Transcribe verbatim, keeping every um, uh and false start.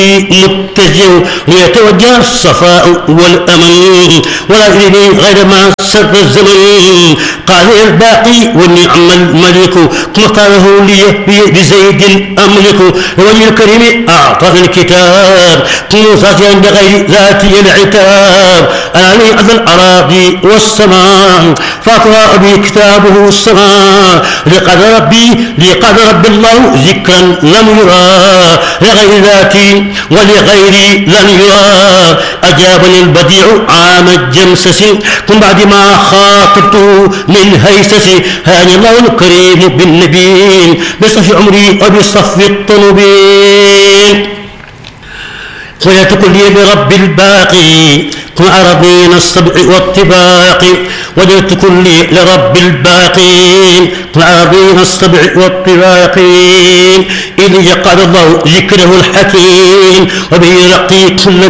متجه ليتوجه الصفاء والأمن ولا يريني غير ما سر الزمن. قال الباقي والنعم الملك ثم قاله لي بزيد أملك وجه الكريم أعطاني الكتاب موسى بغير ذاتي العتاب. أنا لي أرض الأراضي والسماء فاطر أبي كتابه السماء. لقد ربي لقد رب الله ذكرا لم يرى لغير ذاتي ولغيري لن يرى. أجابني البديع عام الجمسس من بعد ما خاطبته من هيسس. هاني الله الكريم بالنبي بصف عمري وبصف الطلبين. قلت كلي برب الباقي كن أرضين السبع والطباق. وجدت كلي لرب الباقي كن أرضين السبع والطباق. إذ يقعد الله ذكره الحكيم وبه يرقي كل